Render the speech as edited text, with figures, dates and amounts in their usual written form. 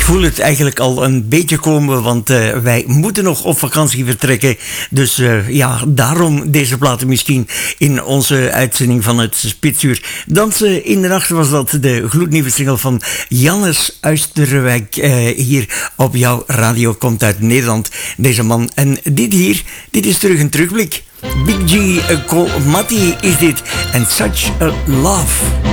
voel het eigenlijk al een beetje komen, want wij moeten nog op vakantie vertrekken. Dus ja, daarom deze platen misschien in onze uitzending van het Spitsuur. Dansen in de nacht was dat de gloednieuwe single van Jannes Uisterwijk. Hier op jouw radio, komt uit Nederland, deze man. En dit is terug een terugblik. Big G Matti is dit. En Such a Love.